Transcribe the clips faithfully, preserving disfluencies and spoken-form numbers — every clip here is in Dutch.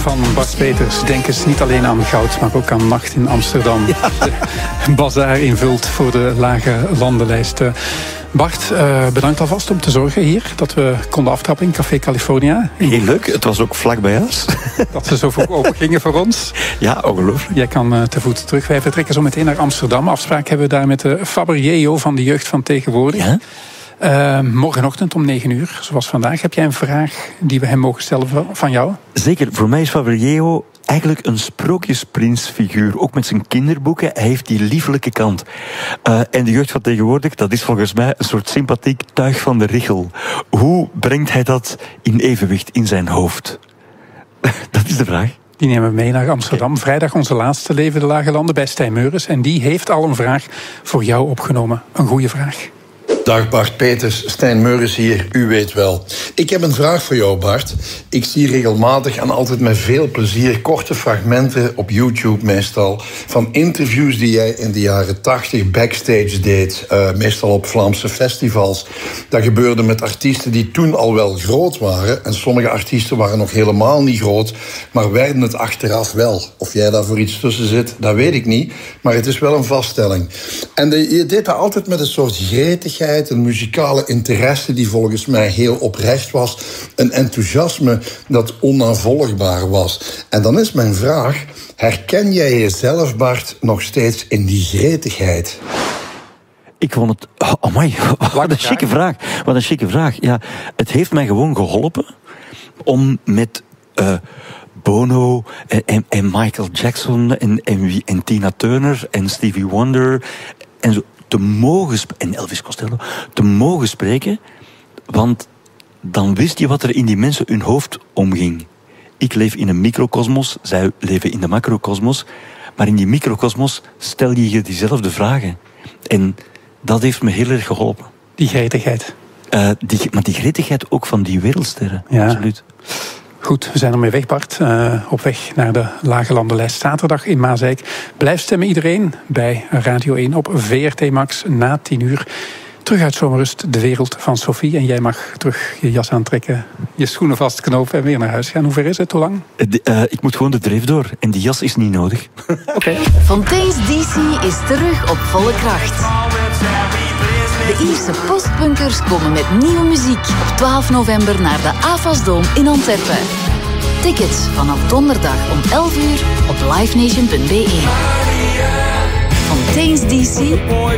Van Bart Peters, denk eens niet alleen aan goud, maar ook aan Nacht in Amsterdam. Ja. De bazaar invult voor de lage landenlijst. Bart, uh, bedankt alvast om te zorgen hier dat we konden aftrappen in Café California. Heel leuk, het was ook vlak bij ons. Dat ze zo vroeg open gingen voor ons. Ja, ongelooflijk. Jij kan uh, te voet terug. Wij vertrekken zo meteen naar Amsterdam. Afspraak hebben we daar met de Faber-Yeo van de jeugd van tegenwoordig. Ja? Uh, morgenochtend om negen uur, zoals vandaag. Heb jij een vraag die we hem mogen stellen van jou? Zeker, voor mij is Faber-Yeo eigenlijk een sprookjesprinsfiguur. Ook met zijn kinderboeken. Hij heeft die lieflijke kant. Uh, en de jeugd van tegenwoordig, dat is volgens mij een soort sympathiek tuig van de richel. Hoe brengt hij dat in evenwicht in zijn hoofd? Dat is de vraag. Die nemen we mee naar Amsterdam. Vrijdag onze laatste Leven de Lage Landen bij Stijn Meurens. En die heeft al een vraag voor jou opgenomen. Een goede vraag. Dag Bart Peters, Stijn Meurens hier, u weet wel. Ik heb een vraag voor jou, Bart. Ik zie regelmatig en altijd met veel plezier korte fragmenten op YouTube meestal van interviews die jij in de jaren tachtig backstage deed, uh, meestal op Vlaamse festivals. Dat gebeurde met artiesten die toen al wel groot waren en sommige artiesten waren nog helemaal niet groot, maar werden het achteraf wel. Of jij daar voor iets tussen zit, dat weet ik niet, maar het is wel een vaststelling. En de, je deed dat altijd met een soort gretigheid, een muzikale interesse die volgens mij heel oprecht was. Een enthousiasme dat onnavolgbaar was. En dan is mijn vraag, herken jij jezelf, Bart, nog steeds in die gretigheid? Ik vond het... Oh, amai, wat een chique vraag. Wat een chique vraag. Ja, het heeft mij gewoon geholpen om met... Uh, Bono en, en, en Michael Jackson en, en, en Tina Turner en Stevie Wonder en zo te mogen sp- en Elvis Costello te mogen spreken, want dan wist je wat er in die mensen hun hoofd omging. Ik leef in een microcosmos, zij leven in de macrocosmos, maar in die microcosmos stel je je diezelfde vragen. En dat heeft me heel erg geholpen. Die gretigheid. Uh, die, maar die gretigheid ook van die wereldsterren, ja. Absoluut. Goed, we zijn ermee weg, Bart. Uh, op weg naar de Lage Landenlijst zaterdag in Maaseik. Blijf stemmen iedereen bij Radio één op V R T Max na tien uur. Terug uit zomerrust, de wereld van Sophie. En jij mag terug je jas aantrekken, je schoenen vastknopen en weer naar huis gaan. Hoe ver is het? Hoe lang? De, uh, ik moet gewoon de dreef door. En die jas is niet nodig. Oké. Okay. Fontaine's D C is terug op volle kracht. De Ierse postpunkers komen met nieuwe muziek op twaalf november naar de Avasdome in Antwerpen. Tickets vanaf donderdag om elf uur op livenation punt b e. Fontaine's D C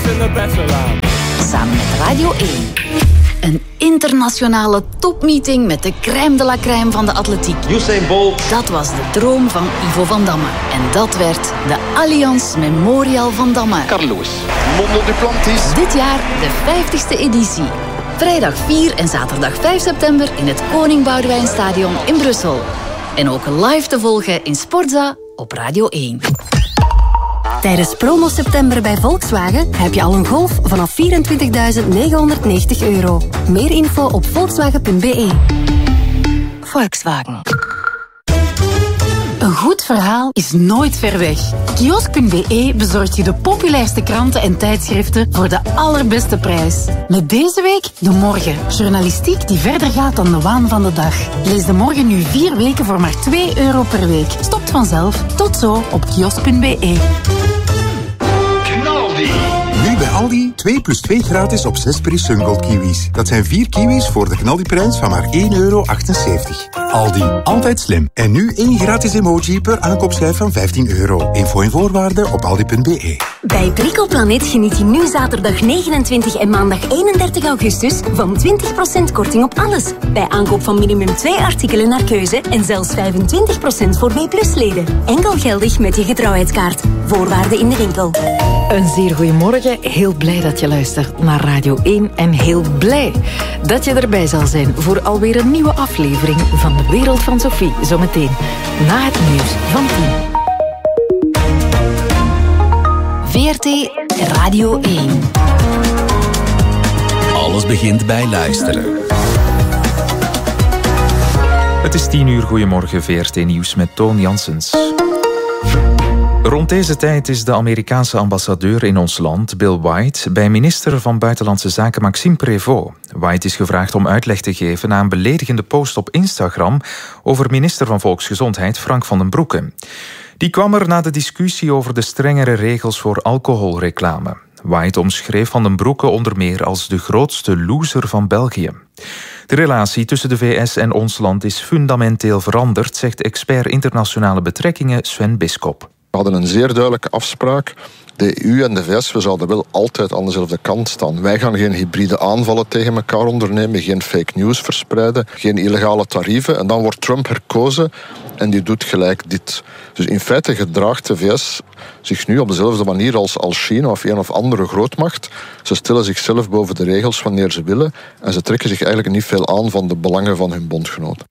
samen met Radio één. Een internationale topmeeting met de crème de la crème van de atletiek. Usain Bolt. Dat was de droom van Ivo van Damme. En dat werd de Allianz Memorial van Damme. Carlos Mondo Duplantis. Dit jaar de vijftigste editie. Vrijdag vier en zaterdag vijf september in het Koning Boudewijnstadion in Brussel. En ook live te volgen in Sportza op Radio één. Tijdens promo september bij Volkswagen heb je al een Golf vanaf vierentwintigduizend negenhonderdnegentig euro. Meer info op volkswagen punt b e. Volkswagen. Een goed verhaal is nooit ver weg. Kiosk punt b e bezorgt je de populairste kranten en tijdschriften voor de allerbeste prijs. Met deze week De Morgen. Journalistiek die verder gaat dan de waan van de dag. Lees De Morgen nu vier weken voor maar twee euro per week. Stopt vanzelf. Tot zo op kiosk punt b e. Nu bij Aldi twee plus twee gratis op zes Peri Sungold kiwis. Dat zijn vier kiwis voor de knaldiprijs van maar één euro achtenzeventig. Aldi, altijd slim. En nu één gratis emoji per aankoopschijf van vijftien euro. Info en voorwaarden op aldi punt b e. Bij Bricoplanet geniet je nu zaterdag negenentwintig en maandag eenendertig augustus van twintig procent korting op alles. Bij aankoop van minimum twee artikelen naar keuze en zelfs vijfentwintig procent voor B plus leden. Enkel geldig met je getrouwheidskaart. Voorwaarden in de winkel. Een zeer goeiemorgen. Heel blij dat je luistert naar Radio één en heel blij dat je erbij zal zijn voor alweer een nieuwe aflevering van De Wereld van Sophie. Zometeen na het nieuws van tien. V R T Radio één. Alles begint bij luisteren. Het is tien uur. Goedemorgen, V R T Nieuws met Toon Janssens. Rond deze tijd is de Amerikaanse ambassadeur in ons land, Bill White, bij minister van Buitenlandse Zaken Maxime Prévost. White is gevraagd om uitleg te geven na een beledigende post op Instagram over minister van Volksgezondheid Frank van den Broeke. Die kwam er na de discussie over de strengere regels voor alcoholreclame. White omschreef Van den Broeke onder meer als de grootste loser van België. De relatie tussen de V S en ons land is fundamenteel veranderd, zegt expert internationale betrekkingen Sven Bisschop. We hadden een zeer duidelijke afspraak. De E U en de V S, we zouden wel altijd aan dezelfde kant staan. Wij gaan geen hybride aanvallen tegen elkaar ondernemen, geen fake news verspreiden, geen illegale tarieven. En dan wordt Trump herkozen en die doet gelijk dit. Dus in feite gedraagt de V S zich nu op dezelfde manier als, als China of een of andere grootmacht. Ze stellen zichzelf boven de regels wanneer ze willen en ze trekken zich eigenlijk niet veel aan van de belangen van hun bondgenoten.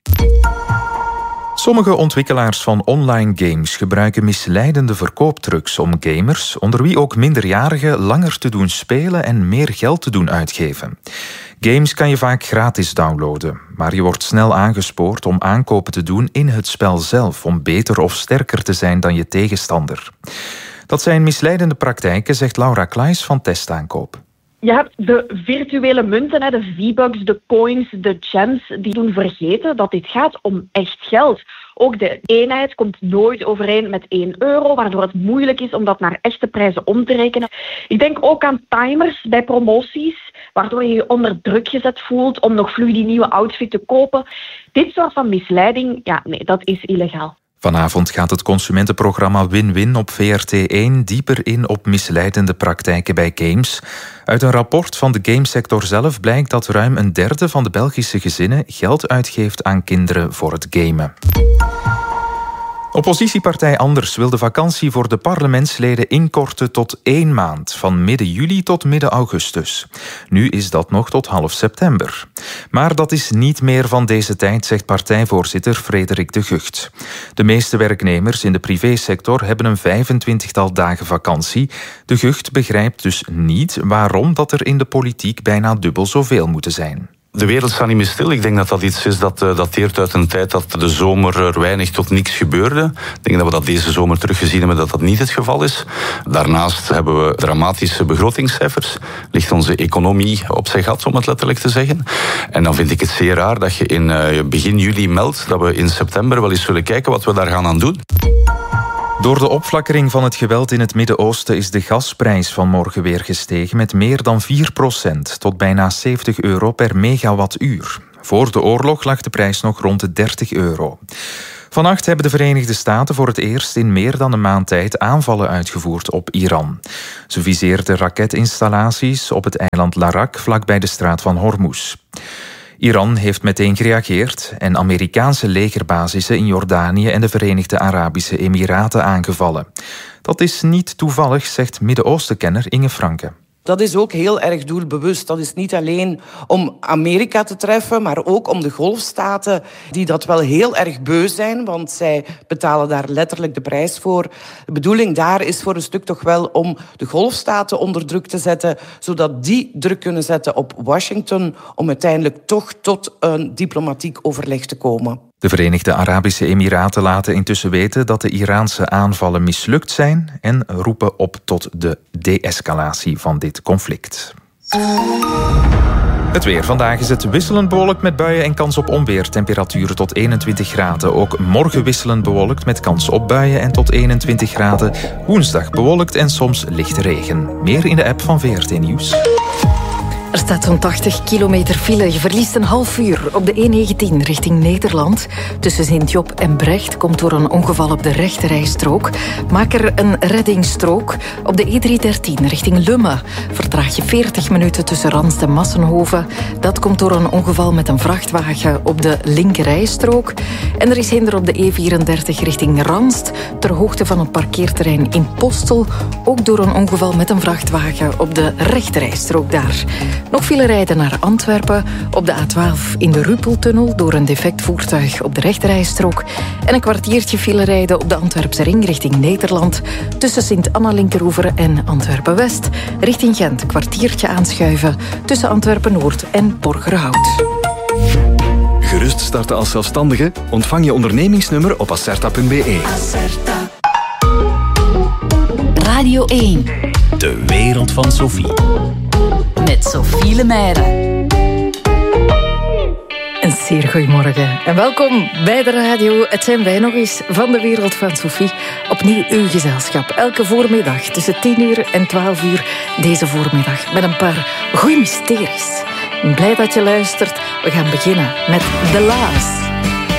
Sommige ontwikkelaars van online games gebruiken misleidende verkooptrucs om gamers, onder wie ook minderjarigen, langer te doen spelen en meer geld te doen uitgeven. Games kan je vaak gratis downloaden, maar je wordt snel aangespoord om aankopen te doen in het spel zelf, om beter of sterker te zijn dan je tegenstander. Dat zijn misleidende praktijken, zegt Laura Klaes van Testaankoop. Je hebt de virtuele munten, de V-Bucks, de coins, de gems, die doen vergeten dat dit gaat om echt geld. Ook de eenheid komt nooit overeen met één euro, waardoor het moeilijk is om dat naar echte prijzen om te rekenen. Ik denk ook aan timers bij promoties, waardoor je je onder druk gezet voelt om nog vlug die nieuwe outfit te kopen. Dit soort van misleiding, ja, nee, dat is illegaal. Vanavond gaat het consumentenprogramma Win-Win op V R T één dieper in op misleidende praktijken bij games. Uit een rapport van de gamesector zelf blijkt dat ruim een derde van de Belgische gezinnen geld uitgeeft aan kinderen voor het gamen. Oppositiepartij Anders wil de vakantie voor de parlementsleden inkorten tot één maand, van midden juli tot midden augustus. Nu is dat nog tot half september. Maar dat is niet meer van deze tijd, zegt partijvoorzitter Frederik de Gucht. De meeste werknemers in de privésector hebben een vijfentwintigtal dagen vakantie. De Gucht begrijpt dus niet waarom dat er in de politiek bijna dubbel zoveel moeten zijn. De wereld staat niet meer stil. Ik denk dat dat iets is dat uh, dateert uit een tijd dat de zomer er weinig tot niks gebeurde. Ik denk dat we dat deze zomer teruggezien hebben dat dat niet het geval is. Daarnaast hebben we dramatische begrotingscijfers. Ligt onze economie op zijn gat, om het letterlijk te zeggen. En dan vind ik het zeer raar dat je in uh, begin juli meldt dat we in september wel eens zullen kijken wat we daar gaan aan doen. Door de opflakkering van het geweld in het Midden-Oosten is de gasprijs vanmorgen weer gestegen met meer dan vier procent, tot bijna zeventig euro per megawattuur. Voor de oorlog lag de prijs nog rond de dertig euro. Vannacht hebben de Verenigde Staten voor het eerst in meer dan een maand tijd aanvallen uitgevoerd op Iran. Ze viseerden raketinstallaties op het eiland Larak vlakbij de straat van Hormuz. Iran heeft meteen gereageerd en Amerikaanse legerbasissen in Jordanië en de Verenigde Arabische Emiraten aangevallen. Dat is niet toevallig, zegt Midden-Oostenkenner Inge Franke. Dat is ook heel erg doelbewust. Dat is niet alleen om Amerika te treffen, maar ook om de golfstaten die dat wel heel erg beu zijn, want zij betalen daar letterlijk de prijs voor. De bedoeling daar is voor een stuk toch wel om de golfstaten onder druk te zetten, zodat die druk kunnen zetten op Washington om uiteindelijk toch tot een diplomatiek overleg te komen. De Verenigde Arabische Emiraten laten intussen weten dat de Iraanse aanvallen mislukt zijn en roepen op tot de de-escalatie van dit conflict. Het weer. Vandaag is het wisselend bewolkt met buien en kans op onweer. Temperaturen tot eenentwintig graden. Ook morgen wisselend bewolkt met kans op buien en tot eenentwintig graden. Woensdag bewolkt en soms lichte regen. Meer in de app van V R T Nieuws. Er staat zo'n tachtig kilometer file. Je verliest een half uur op de E negentien richting Nederland. Tussen Sint-Job en Brecht komt door een ongeval op de rechterrijstrook. Maak er een reddingsstrook. Op de E driehonderddertien richting Lummen vertraag je veertig minuten tussen Ranst en Massenhoven. Dat komt door een ongeval met een vrachtwagen op de linkerrijstrook. En er is hinder op de E vierendertig richting Ranst, ter hoogte van het parkeerterrein in Postel. Ook door een ongeval met een vrachtwagen op de rechterrijstrook daar. Nog file rijden naar Antwerpen op de A twaalf in de Rupeltunnel door een defect voertuig op de rechterrijstrook. En een kwartiertje file rijden op de Antwerpse ring richting Nederland tussen Sint-Anna-Linkeroever en Antwerpen-West. Richting Gent kwartiertje aanschuiven tussen Antwerpen-Noord en Borgerhout. Gerust starten als zelfstandige? Ontvang je ondernemingsnummer op acerta punt b e. Radio één. De wereld van Sophie. Met Sophie Lemaire. Zeer goedemorgen en welkom bij de radio. Het zijn wij nog eens van de wereld van Sophie. Opnieuw uw gezelschap. Elke voormiddag tussen tien uur en twaalf uur deze voormiddag. Met een paar goeie mysteries. Blij dat je luistert. We gaan beginnen met The La's.